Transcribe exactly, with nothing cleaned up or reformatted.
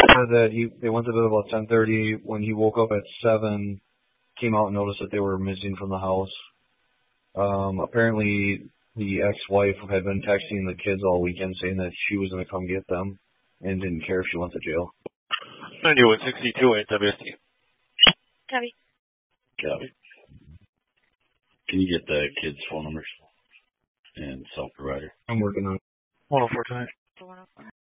Said that he they went to bed about ten thirty. When he woke up at seven, came out and noticed that they were missing from the house. Um, apparently, the ex-wife had been texting the kids all weekend saying that she was going to come get them and didn't care if she went to jail. ninety-one sixty-two at W S T. Copy. Copy. Can you get the kids' phone numbers and self-provider? I'm working on it. one oh four tonight.